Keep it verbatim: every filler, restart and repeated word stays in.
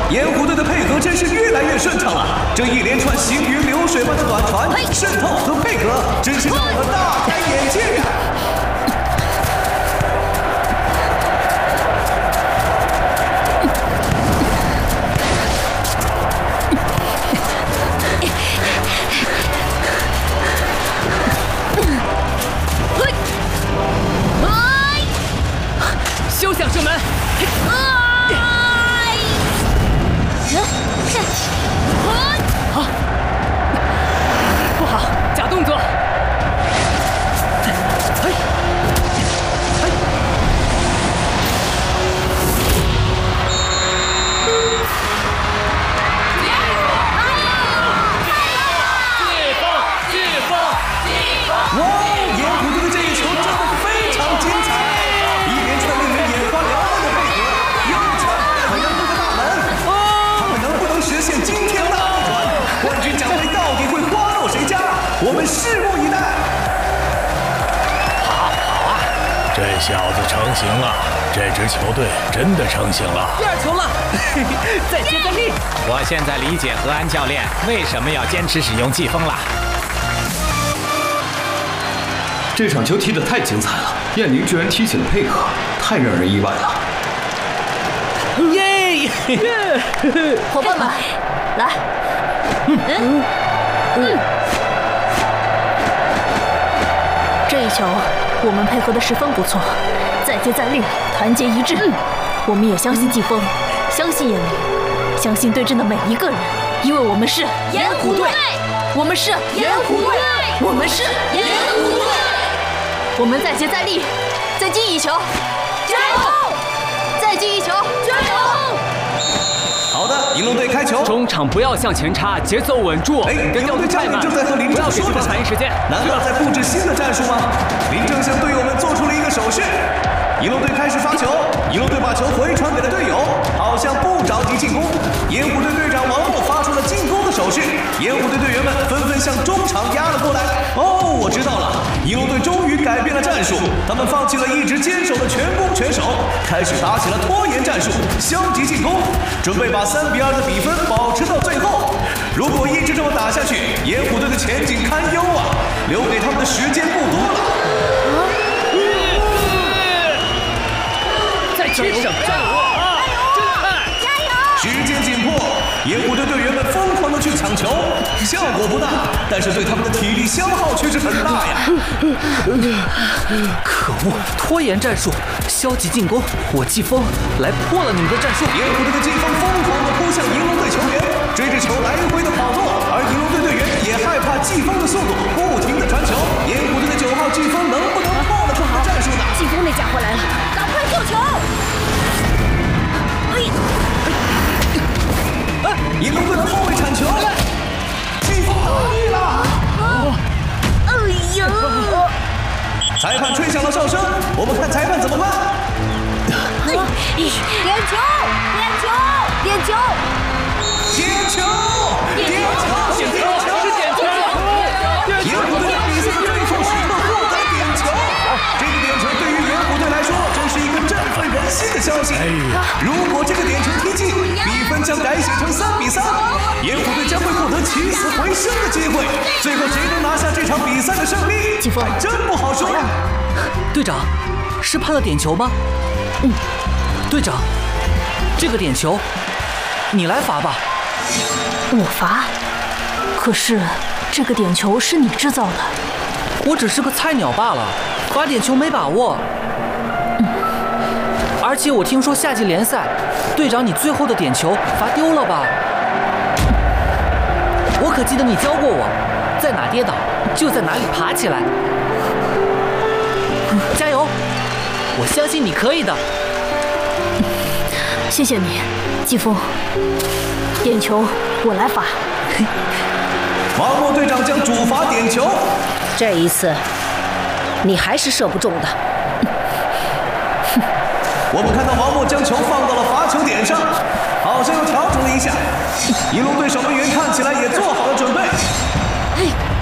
盐湖队的配合真是越来越顺畅了。这一连串行云流水般的短传、渗透和配合，真是让我们大开眼界呀！ 休想射门！好，不好，假动作。嘿，嘿。 季风，季风，季风！ 哇，盐湖队的这一球真的非常精彩！ 一连串令人眼花缭乱的配合，又抢还能攻个大门，他们能不能实现惊天大逆转？冠军奖杯到底会花落谁家？我们拭目以待。 好，好啊，这小子成型了，这支球队真的成型了。 第二球了，再接再厉。 我现在理解何安教练为什么要坚持使用季风了。 这场球踢得太精彩了，燕宁居然踢起了配合，太让人意外了。 耶！ 伙伴们，来，嗯嗯嗯，这一球我们配合的十分不错，再接再厉，团结一致。嗯，我们也相信季风，相信燕宁，相信对阵的每一个人，因为我们是盐湖队，我们是盐湖队，我们是盐湖队。 我们再接再厉，再进一球，加油！再进一球，加油！ 好的，银龙队开球。 中场不要向前插，节奏稳住。 哎，银龙队教练正在和林正说着反应时间， 难道在布置新的战术吗？林正向队友们做出了一个手势。银龙队开始发球，银龙队把球回传给了队友，好像不着急进攻。盐湖队队长王默发出了进攻的手势，盐湖队队员们纷纷向中场压了过来。哦，我知道了，银龙队终于改变了战术，他们放弃了一直坚守的全攻全守，开始打起了拖延战术，消极进攻，准备把三比二的比分保持到最后。如果一直这么打下去，盐湖队的前景堪忧啊，留给他们的时间不多了。 再接上，加油！真快！ 加油！ 时间紧迫，盐湖队队员们疯狂的去抢球，效果不大，但是对他们的体力消耗却是很大呀。 可恶，拖延战术，消极进攻，我季风来破了你们的战术。 盐湖队的季风疯狂的扑向银龙队球员，追着球来回的跑动，而银龙队队员也害怕季风的速度，不停的传球。盐湖队的九号季风能不能破了他们的战术呢？ 季风那家伙来了，赶快救球！哎， 银龙队的后卫铲球，季风得力了。 哎呦！ 裁判吹响了哨声，我们看裁判怎么办。 点球！点球！点球！ 点球！点球！点球！ 是点球！ 盐湖队的比赛最后时刻获得点球，这个点球对于盐湖队来说，真是一个振奋人心的消息。如果这个点球踢进，比分将改写成三比三，盐湖队将会获得起死回生的机会。最后谁能拿下这场比赛的胜利，还真不好说呀。 队长，是判了点球吗？嗯。队长，这个点球，你来罚吧。 我罚？可是这个点球是你制造的。 我只是个菜鸟罢了，罚点球没把握。嗯。而且我听说夏季联赛，队长你最后的点球罚丢了吧？我可记得你教过我，在哪跌倒就在哪里爬起来。嗯、加油！我相信你可以的。 谢谢你，季风。点球我来罚。 王默队长将主罚点球。 这一次，你还是射不中的。 我们看到王默将球放到了罚球点上，好像又调整了一下。银龙队守门员看起来也做好了准备。 嘿。